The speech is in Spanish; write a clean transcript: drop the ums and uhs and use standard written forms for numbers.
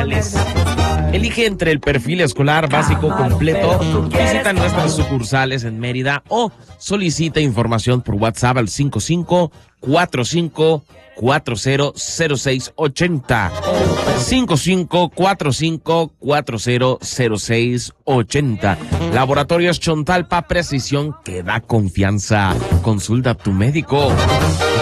escolares. Elige entre el perfil escolar básico completo, visita nuestras sucursales en Mérida o solicita información por WhatsApp al 5545400680. 5545400680. Laboratorios Chontalpa, precisión que da confianza. Consulta a tu médico.